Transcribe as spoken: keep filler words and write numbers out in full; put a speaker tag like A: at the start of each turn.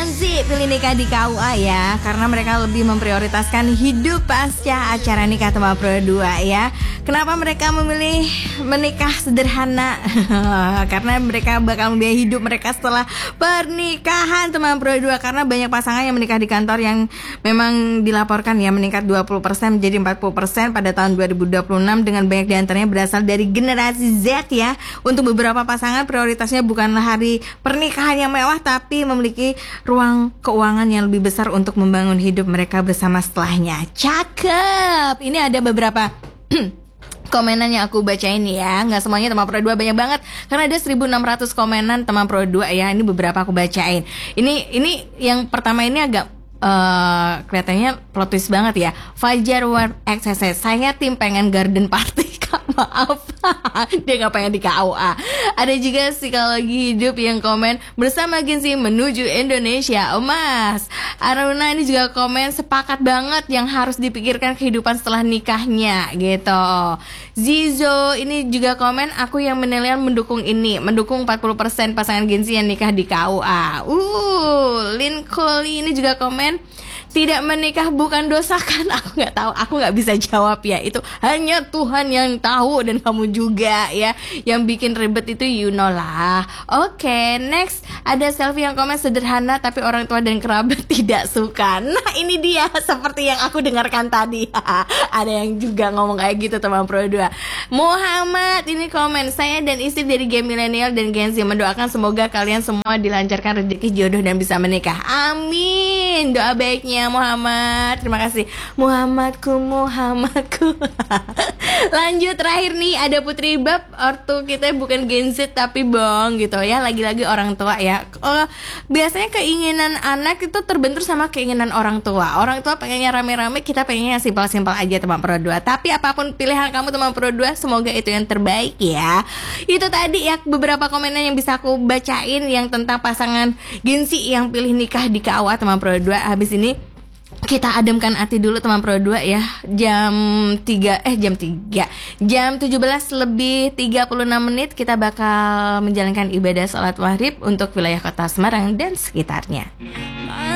A: Gen Z pilih nikah di K U A ya, karena mereka lebih memprioritaskan hidup pasca acara nikah teman pro dua ya. Kenapa mereka memilih menikah sederhana? Karena mereka bakal membiayai hidup mereka setelah pernikahan teman pro dua. Karena banyak pasangan yang menikah di kantor yang memang dilaporkan ya meningkat dua puluh persen menjadi empat puluh persen pada tahun dua ribu dua puluh enam, dengan banyak diantaranya berasal dari generasi Z ya. Untuk beberapa pasangan prioritasnya bukanlah hari pernikahan yang mewah, tapi memiliki ruang keuangan yang lebih besar untuk membangun hidup mereka bersama setelahnya. Cakep. Ini ada beberapa komenan yang aku bacain ya. Nggak semuanya teman pro dua, banyak banget karena ada seribu enam ratus komenan teman pro dua ya. Ini beberapa aku bacain. Ini ini yang pertama ini agak Uh, kelihatannya plot twist banget ya. Fajar War X S S, saya tim pengen garden party. Kak maaf, dia nggak pengen di K U A. Ada juga psikologi hidup yang komen bersama Gen Z menuju Indonesia emas. Aruna ini juga komen sepakat banget yang harus dipikirkan kehidupan setelah nikahnya gitu. Zizo ini juga komen aku yang menilai mendukung ini, mendukung empat puluh persen pasangan Gen Z yang nikah di K U A. Uh, Lin Koli ini juga komen tidak menikah bukan dosa kan? Aku nggak tahu, aku nggak bisa jawab ya. Itu hanya Tuhan yang tahu dan kamu juga ya. Yang bikin ribet itu you know lah. Oke, okay, next ada selfie yang komen sederhana tapi orang tua dan kerabat tidak suka. Nah ini dia seperti yang aku dengarkan tadi. Ada yang juga ngomong kayak gitu teman pro dua. Muhammad ini komen, saya dan istri dari Gen Milenial dan Gen Z mendoakan semoga kalian semua dilancarkan rezeki jodoh dan bisa menikah. Amin. Doa baiknya Muhammad, terima kasih Muhammadku, Muhammadku. Lanjut terakhir nih ada Putri Bab, ortu kita bukan Gen Z tapi bong gitu ya, lagi-lagi orang tua ya. Oh, biasanya keinginan anak itu terbentur sama keinginan orang tua. Orang tua pengennya rame-rame, kita pengennya simpel-simpel aja teman pro dua. Tapi apapun pilihan kamu teman pro dua, semoga itu yang terbaik ya. Itu tadi ya beberapa komenan yang bisa aku bacain yang tentang pasangan Gen Z yang pilih nikah di K U A teman pro dua. Habis ini kita ademkan hati dulu teman pro dua ya. Jam tiga eh jam tiga jam tujuh belas lebih tiga puluh enam menit kita bakal menjalankan ibadah salat maghrib untuk wilayah Kota Semarang dan sekitarnya.